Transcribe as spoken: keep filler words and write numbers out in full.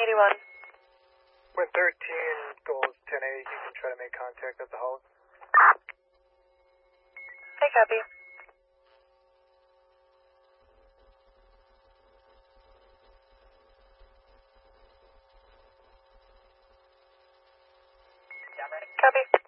eighty-one. When thirteen goes ten eight, you can try to make contact at the house. Hey, copy. Copy.